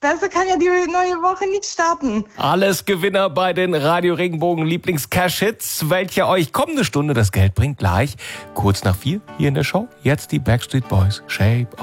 Besser kann ja die neue Woche nicht starten. Alles Gewinner bei den Radio Regenbogen Lieblings-Cash-Hits, welche euch kommende Stunde das Geld bringt, gleich kurz nach 4 hier in der Show. Jetzt die Backstreet Boys, Shape